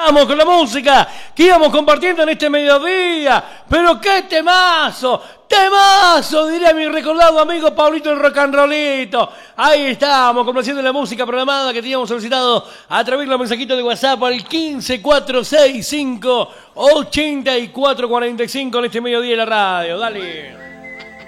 vamos con la música que íbamos compartiendo en este mediodía. Pero qué temazo, temazo, diría mi recordado amigo Pablito el Rock and Rollito. Ahí estamos, complaciendo la música programada que teníamos solicitado a través de los mensajitos de WhatsApp al 15465 8445 en este mediodía de la radio. Dale.